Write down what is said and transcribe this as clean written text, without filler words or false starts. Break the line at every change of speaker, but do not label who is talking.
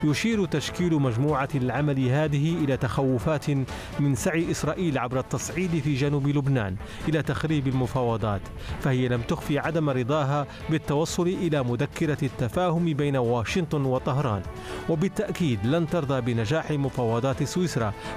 يشير تشكيل مجموعة العمل هذه إلى تخوفات من سعي إسرائيل عبر التصعيد في جنوب لبنان إلى تخريب المفاوضات، فهي لم تخفي عدم رضاها بالتوصل إلى مذكرة التفاهم بين واشنطن وطهران، وبالتأكيد لن ترضى بنجاح مفاوضات سويسرا